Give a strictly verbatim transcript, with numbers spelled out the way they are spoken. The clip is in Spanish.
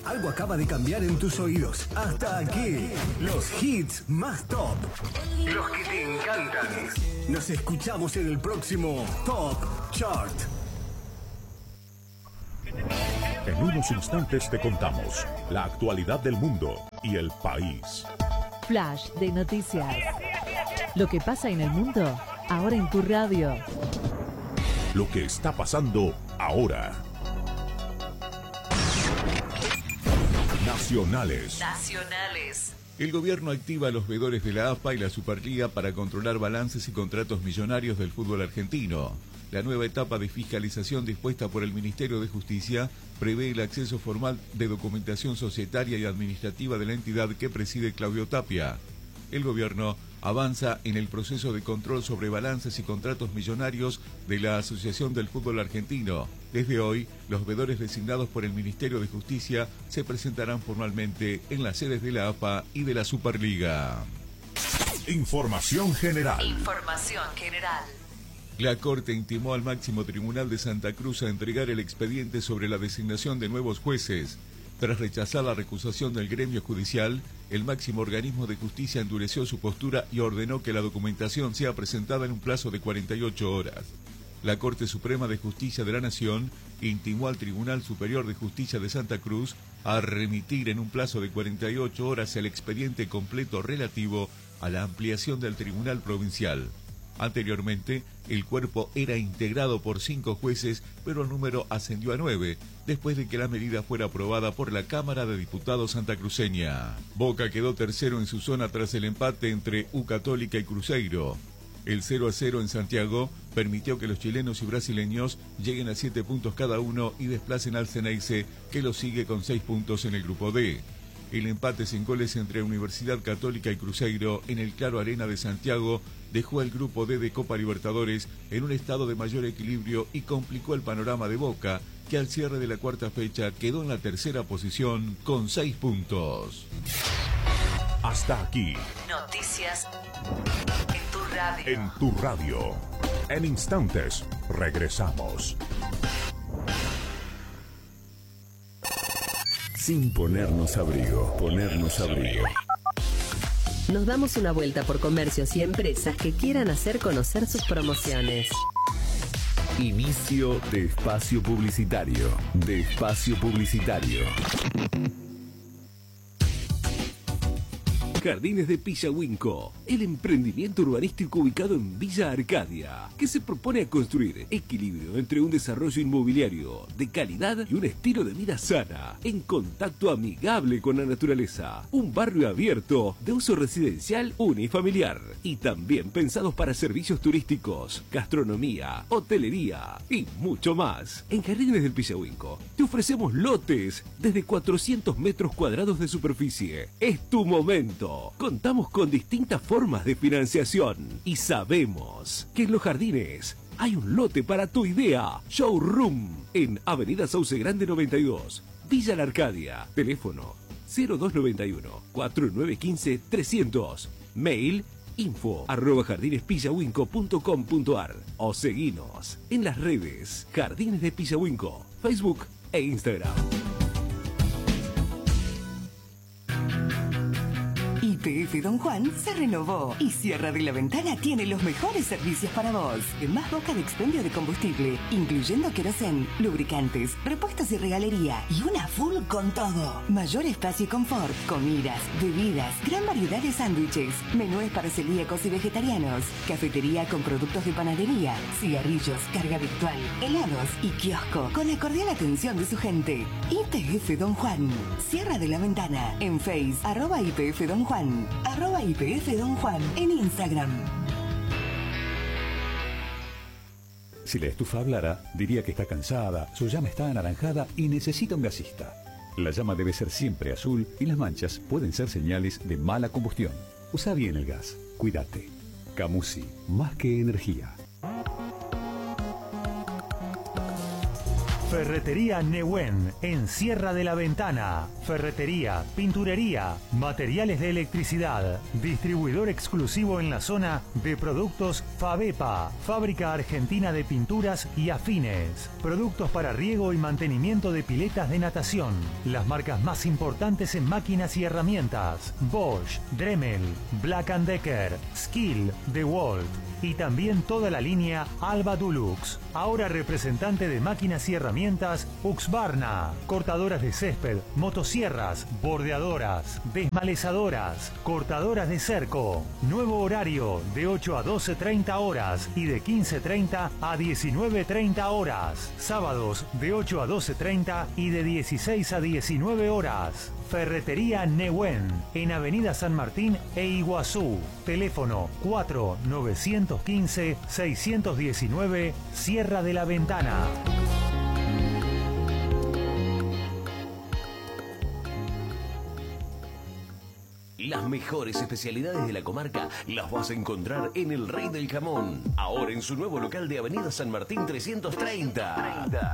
Algo acaba de cambiar en tus oídos. Hasta aquí, los hits más top. Los que te encantan. Nos escuchamos en el próximo Top Chart. En unos instantes te contamos la actualidad del mundo y el país. Flash de noticias. Lo que pasa en el mundo, ahora en tu radio. Lo que está pasando ahora. Nacionales. Nacionales. El gobierno activa a los veedores de la A F A y la Superliga para controlar balances y contratos millonarios del fútbol argentino. La nueva etapa de fiscalización dispuesta por el Ministerio de Justicia prevé el acceso formal de documentación societaria y administrativa de la entidad que preside Claudio Tapia. El gobierno avanza en el proceso de control sobre balances y contratos millonarios de la Asociación del Fútbol Argentino. Desde hoy, los veedores designados por el Ministerio de Justicia se presentarán formalmente en las sedes de la A F A y de la Superliga. Información general. Información general. La Corte intimó al máximo tribunal de Santa Cruz a entregar el expediente sobre la designación de nuevos jueces. Tras rechazar la recusación del gremio judicial, el máximo organismo de justicia endureció su postura y ordenó que la documentación sea presentada en un plazo de cuarenta y ocho horas. La Corte Suprema de Justicia de la Nación intimó al Tribunal Superior de Justicia de Santa Cruz a remitir en un plazo de cuarenta y ocho horas el expediente completo relativo a la ampliación del Tribunal Provincial. Anteriormente, el cuerpo era integrado por cinco jueces, pero el número ascendió a nueve, después de que la medida fuera aprobada por la Cámara de Diputados santacruceña. Boca quedó tercero en su zona tras el empate entre U Católica y Cruzeiro. El cero a cero en Santiago permitió que los chilenos y brasileños lleguen a siete puntos cada uno y desplacen al Ceneice, que lo sigue con seis puntos en el grupo D. El empate sin goles entre Universidad Católica y Cruzeiro en el Claro Arena de Santiago dejó al grupo D de Copa Libertadores en un estado de mayor equilibrio y complicó el panorama de Boca, que al cierre de la cuarta fecha quedó en la tercera posición con seis puntos. Hasta aquí. Noticias en tu radio. En tu radio. En instantes, regresamos. Sin ponernos abrigo, ponernos abrigo. Nos damos una vuelta por comercios y empresas que quieran hacer conocer sus promociones. Inicio de espacio publicitario. De espacio publicitario. Jardines de Pillahuinco, el emprendimiento urbanístico ubicado en Villa Arcadia, que se propone a construir equilibrio entre un desarrollo inmobiliario de calidad y un estilo de vida sana, en contacto amigable con la naturaleza. Un barrio abierto de uso residencial unifamiliar y también pensados para servicios turísticos, gastronomía, hotelería y mucho más. En Jardines del Pillahuinco te ofrecemos lotes desde cuatrocientos metros cuadrados de superficie. Es tu momento. Contamos con distintas formas de financiación y sabemos que en los jardines hay un lote para tu idea. Showroom en Avenida Sauce Grande noventa y dos, Villa La Arcadia. Teléfono cero dos nueve uno, cuatro nueve uno cinco, trescientos. Mail info arroba jardinespillahuinco punto com punto ar o seguinos en las redes Jardines de Pillahuinco, Facebook e Instagram. Y P F Don Juan se renovó y Sierra de la Ventana tiene los mejores servicios para vos. Más boca de expendio de combustible, incluyendo querosén, lubricantes, repuestos y regalería y una full con todo. Mayor espacio y confort, comidas, bebidas, gran variedad de sándwiches, menúes para celíacos y vegetarianos, cafetería con productos de panadería, cigarrillos, carga virtual, helados y kiosco con la cordial atención de su gente. Y P F Don Juan, Sierra de la Ventana, en Face, arroba Y P F Don Juan. Juan, arroba Y P F Don Juan en Instagram. Si la estufa hablara, diría que está cansada, su llama está anaranjada y necesita un gasista. La llama debe ser siempre azul y las manchas pueden ser señales de mala combustión. Usa bien el gas, cuídate. Camusi, más que energía. Ferretería Nehuen, en Sierra de la Ventana. Ferretería, pinturería, materiales de electricidad. Distribuidor exclusivo en la zona de productos Fabepa, fábrica argentina de pinturas y afines. Productos para riego y mantenimiento de piletas de natación. Las marcas más importantes en máquinas y herramientas: Bosch, Dremel, Black and Decker, Skill, DeWalt. Y también toda la línea Alba Dulux. Ahora representante de máquinas y herramientas Husqvarna. Cortadoras de césped, motosierras, bordeadoras, desmalezadoras, cortadoras de cerco. Nuevo horario de ocho a doce treinta horas y de quince treinta a diecinueve treinta horas. Sábados de ocho a doce treinta y de dieciséis a diecinueve horas. Ferretería Nehuen, en Avenida San Martín e Iguazú. Teléfono cuatro nueve uno cinco seis uno nueve, Sierra de la Ventana. Las mejores especialidades de la comarca las vas a encontrar en El Rey del Jamón, ahora en su nuevo local de Avenida San Martín trescientos treinta.